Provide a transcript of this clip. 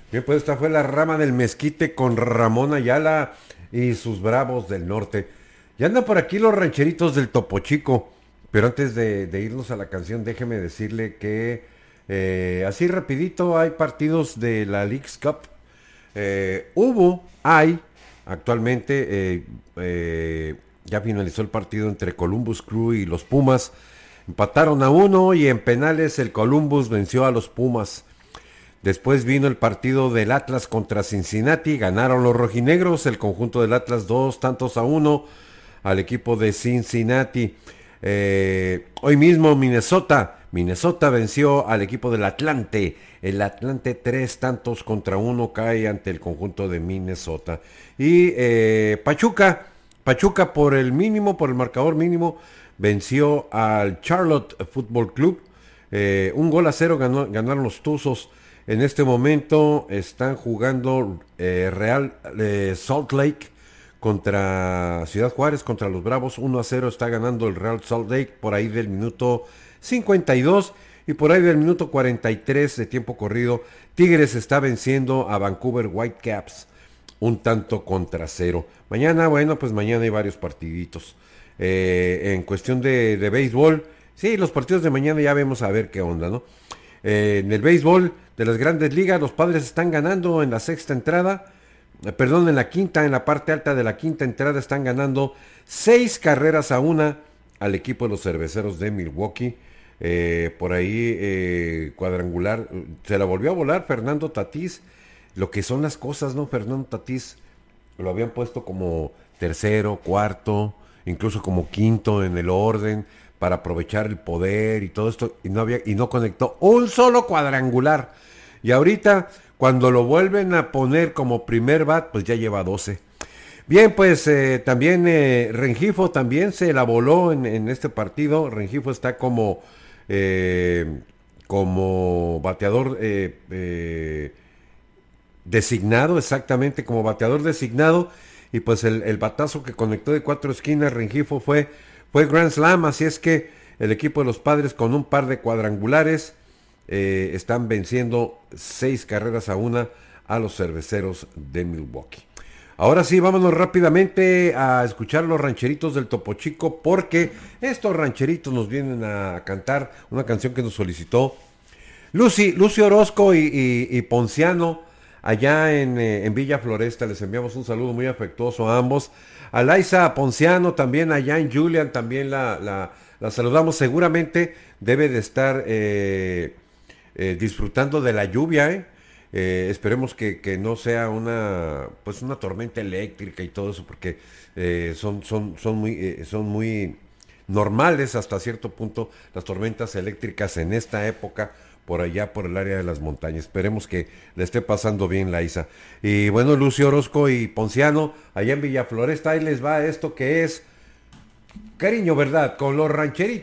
Bien, pues esta fue la rama del mezquite con Ramón Ayala y sus Bravos del Norte. Ya andan por aquí los rancheritos del Topo Chico. Pero antes de irnos a la canción, déjeme decirle que así rapidito hay partidos de la Leagues Cup. Hay, actualmente, ya finalizó el partido entre Columbus Crew y los Pumas. Empataron a uno y en penales el Columbus venció a los Pumas. Después vino el partido del Atlas contra Cincinnati, ganaron los rojinegros, el conjunto del Atlas 2-1 al equipo de Cincinnati. Hoy mismo Minnesota venció al equipo del Atlante, el Atlante 3-1 cae ante el conjunto de Minnesota. Y Pachuca por el mínimo, por el marcador mínimo, venció al Charlotte Football Club. 1-0 ganaron los Tuzos. En este momento están jugando Real Salt Lake contra Ciudad Juárez, contra los Bravos. 1-0 está ganando el Real Salt Lake por ahí del minuto 52 y por ahí del minuto 43 de tiempo corrido. Tigres está venciendo a Vancouver Whitecaps 1-0. Mañana, bueno, pues mañana hay varios partiditos. En cuestión de béisbol, sí, los partidos de mañana ya vemos a ver qué onda, ¿no? En el béisbol de las grandes ligas, los Padres están ganando en la sexta entrada, en la quinta, en la parte alta de la quinta entrada están ganando 6-1 al equipo de los Cerveceros de Milwaukee. Por ahí cuadrangular, se la volvió a volar Fernando Tatís, lo que son las cosas, ¿no? Fernando Tatís lo habían puesto como tercero, cuarto, incluso como quinto en el orden, para aprovechar el poder y todo esto, y no conectó un solo cuadrangular. Y ahorita, cuando lo vuelven a poner como primer bat, pues ya lleva 12. Bien, pues también Rengifo también se la voló en este partido. Rengifo está como bateador designado, exactamente como bateador designado. Y pues el batazo que conectó de 4 esquinas Rengifo fue Grand Slam, así es que el equipo de los Padres con un par de cuadrangulares están venciendo 6-1 a los Cerveceros de Milwaukee. Ahora sí, vámonos rápidamente a escuchar los rancheritos del Topo Chico, porque estos rancheritos nos vienen a cantar una canción que nos solicitó Lucy Orozco y Ponciano, allá en Villa Floresta. Les enviamos un saludo muy afectuoso a ambos. A Laisa Ponciano también allá en Julian, también la saludamos. Seguramente debe de estar disfrutando de la lluvia. Esperemos que no sea una tormenta eléctrica y todo eso, porque son muy normales hasta cierto punto las tormentas eléctricas en esta época por allá por el área de las montañas. Esperemos que le esté pasando bien la Isa. Y bueno, Lucio Orozco y Ponciano, allá en Villa Floresta, ahí les va esto que es cariño, ¿verdad? Con los rancheritos.